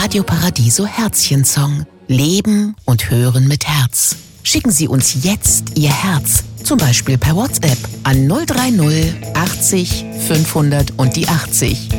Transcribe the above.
Radio Paradiso Herzchensong. Leben und hören mit Herz. Schicken Sie uns jetzt Ihr Herz, zum Beispiel per WhatsApp an 030 80 500 und die 80.